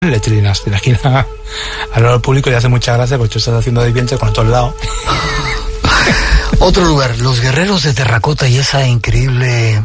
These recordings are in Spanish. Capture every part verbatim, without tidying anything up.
letrinas. Te imaginas a lo público y hace mucha gracia porque tú estás haciendo de vientre con todos lados. Otro lugar, los guerreros de terracota y esa increíble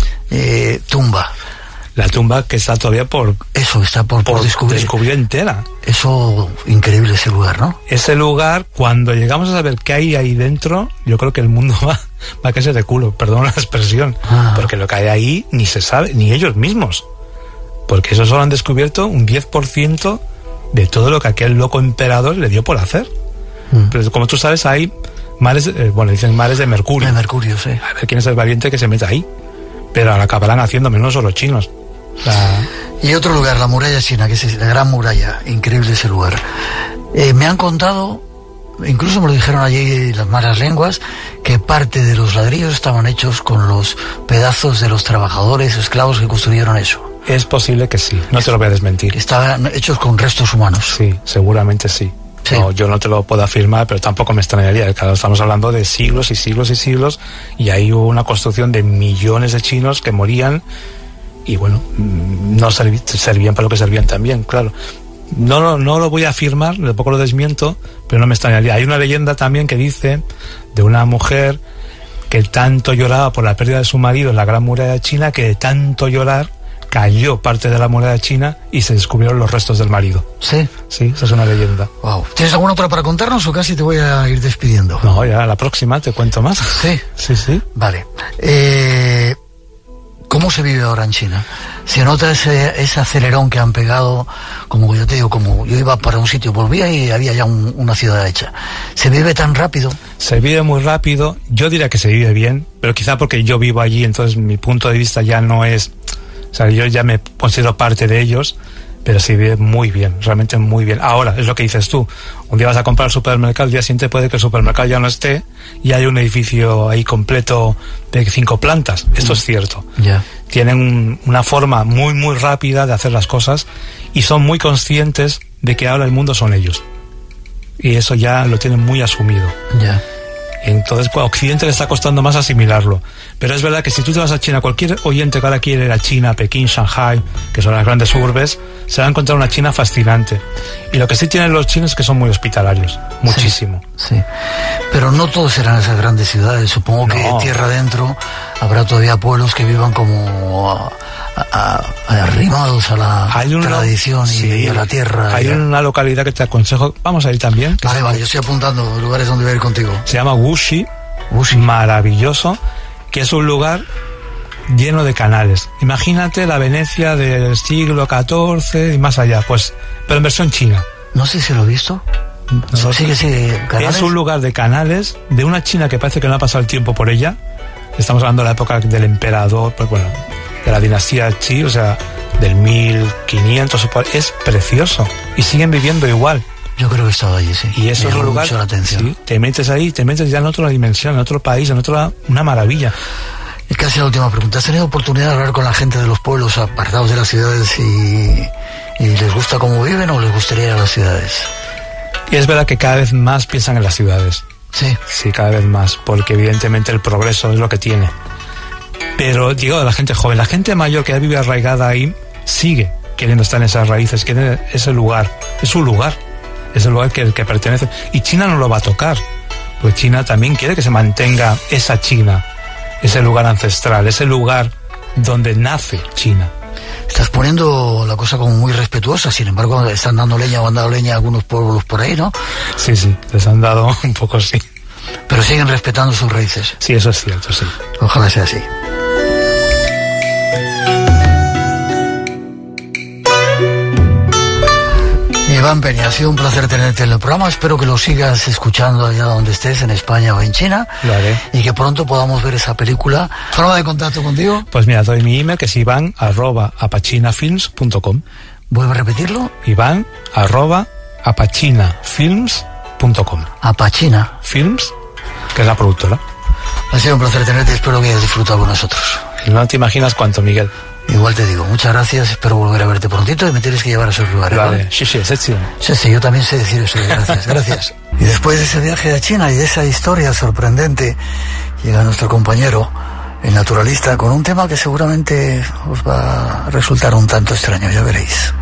eh, tumba. La tumba que está todavía por... Eso, está por, por, por descubrir. descubrir entera. Eso, increíble ese lugar, ¿no? Ese lugar, cuando llegamos a saber qué hay ahí dentro, yo creo que el mundo va, va a caerse de culo, perdón la expresión. Ah. Porque lo que hay ahí ni se sabe, ni ellos mismos. Porque eso solo han descubierto un diez por ciento de todo lo que aquel loco emperador le dio por hacer. Mm. Pero como tú sabes, hay mares, eh, bueno, dicen mares de mercurio. De mercurio, sí. A ver quién es el valiente que se meta ahí. Pero ahora acabarán haciendo menos solo chinos. La... Y otro lugar, la muralla china, que es la Gran Muralla. Increíble ese lugar. Eh, me han contado, incluso me lo dijeron allí las malas lenguas, que parte de los ladrillos estaban hechos con los pedazos de los trabajadores esclavos que construyeron eso. Es posible que sí, no te lo voy a desmentir. Estaban hechos con restos humanos. Sí, seguramente sí. Sí. No, yo no te lo puedo afirmar, pero tampoco me extrañaría. Claro, estamos hablando de siglos y siglos y siglos, y ahí hubo una construcción de millones de chinos que morían y bueno, no serví, servían para lo que servían también, claro. No, no, no lo voy a afirmar, tampoco lo desmiento, pero no me extrañaría. Hay una leyenda también que dice de una mujer que tanto lloraba por la pérdida de su marido en la Gran Muralla China, que de tanto llorar cayó parte de la muralla china y se descubrieron los restos del marido. ¿Sí? Sí, esa es una leyenda. Wow. ¿Tienes alguna otra para contarnos o casi te voy a ir despidiendo? No, ya la próxima te cuento más. ¿Sí? Sí, sí. Vale. Eh, ¿Cómo se vive ahora en China? ¿Se nota ese, ese acelerón que han pegado? Como yo te digo, como yo iba para un sitio, volvía y había ya un, una ciudad hecha. ¿Se vive tan rápido? Se vive muy rápido. Yo diría que se vive bien, pero quizá porque yo vivo allí, entonces mi punto de vista ya no es... O sea, yo ya me considero parte de ellos, pero se vive muy bien, realmente muy bien. Ahora, es lo que dices tú, un día vas a comprar al supermercado, el día siguiente puede que el supermercado ya no esté y hay un edificio ahí completo de cinco plantas. Esto mm. es cierto. Yeah. Tienen un, una forma muy, muy rápida de hacer las cosas y son muy conscientes de que ahora el mundo son ellos. Y eso ya lo tienen muy asumido. Ya. Yeah. Entonces, pues, a Occidente le está costando más asimilarlo. Pero es verdad que si tú te vas a China, cualquier oyente que ahora quiere ir a China, Pekín, Shanghai, que son las grandes urbes, se va a encontrar una China fascinante. Y lo que sí tienen los chinos es que son muy hospitalarios, muchísimo. Sí, sí. Pero no todos serán esas grandes ciudades. Supongo no. que tierra adentro habrá todavía pueblos que vivan como a, a, a, arrimados a la hay una, tradición sí, y a la tierra. Hay una localidad que te aconsejo, vamos a ir también. Vale, vale, yo estoy apuntando lugares donde voy a ir contigo. Se llama Wuxi, Wuxi, maravilloso, que es un lugar lleno de canales. Imagínate la Venecia del siglo catorce y más allá, pues, pero en versión china. No sé si lo he visto. No, sí, sí, canales. Es un lugar de canales, de una China que parece que no ha pasado el tiempo por ella. Estamos hablando de la época del emperador, pues bueno, de la dinastía Qi, o sea, del mil quinientos. Es precioso. Y siguen viviendo igual. Yo creo que he estado allí, sí. Y eso es un lugar, mucho la atención. Sí, te metes ahí, te metes ya en otra dimensión, en otro país, en otra, una maravilla. Y casi la última pregunta. ¿Has tenido oportunidad de hablar con la gente de los pueblos apartados de las ciudades y, y les gusta cómo viven o les gustaría ir a las ciudades? Y es verdad que cada vez más piensan en las ciudades. Sí. Sí, cada vez más, porque evidentemente el progreso es lo que tiene. Pero digo de la gente joven, la gente mayor que ya vive arraigada ahí, sigue queriendo estar en esas raíces, quiere ese lugar, es su lugar. Es el lugar que, el que pertenece. Y China no lo va a tocar. Pues China también quiere que se mantenga esa China, ese lugar ancestral, ese lugar donde nace China. Estás poniendo la cosa como muy respetuosa, sin embargo están dando leña o han dado leña a algunos pueblos por ahí, ¿no? Sí, sí, les han dado un poco, sí. Pero siguen respetando sus raíces. Sí, eso es cierto, sí. Ojalá sea así. Iván Peña, ha sido un placer tenerte en el programa. Espero que lo sigas escuchando allá donde estés, en España o en China. Lo haré. Y que pronto podamos ver esa película. ¿Forma de contacto contigo? Pues mira, doy mi email, que es iván arroba apachinafilms punto com. ¿Vuelve a repetirlo? Iván arroba apachinafilms punto com. Apachina Films, que es la productora. Ha sido un placer tenerte y espero que hayas disfrutado con nosotros. No te imaginas cuánto, Miguel. Igual te digo, muchas gracias, espero volver a verte prontito y me tienes que llevar a esos lugares. Vale, sí, sí, sí, sí. Sí, sí, yo también sé decir eso, gracias, gracias. Y después de ese viaje a China y de esa historia sorprendente, llega nuestro compañero, el naturalista, con un tema que seguramente os va a resultar un tanto extraño, ya veréis.